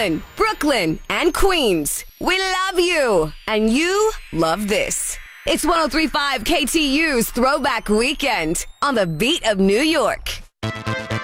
Brooklyn, Brooklyn, and Queens. We love you. And you love this. It's 103.5 KTU's Throwback Weekend on the beat of New York.